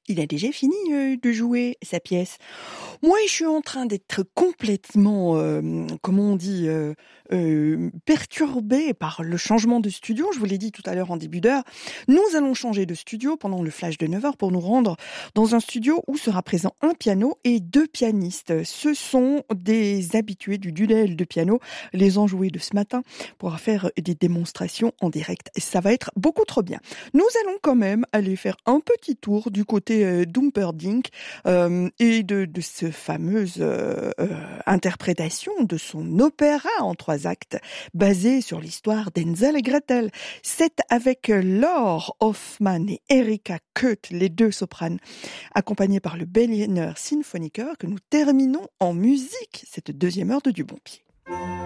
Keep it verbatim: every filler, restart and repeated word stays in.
Il a déjà fini euh, de jouer sa pièce. Moi, je suis en train d'être complètement, euh, comment on dit, euh, euh, perturbée par le changement de studio. Je vous l'ai dit tout à l'heure en début d'heure. Nous allons changer de studio pendant le flash de neuf heures pour nous rendre dans un studio où sera présent un piano et deux pianistes. Ce sont des habitués du duel de piano, les enjoués de ce matin, pour faire des démonstrations en direct. Et ça va être beaucoup trop bien. Nous allons quand même aller faire un petit tour du côté euh, d'Humperdinck euh, et de, de ce fameuse euh, euh, interprétation de son opéra en trois actes basé sur l'histoire d'Hansel et Gretel. C'est avec Laure Hoffmann et Erika Köth, les deux sopranes, accompagnés par le Berliner Sinfoniker, que nous terminons en musique cette deuxième heure de Du Bon Pied.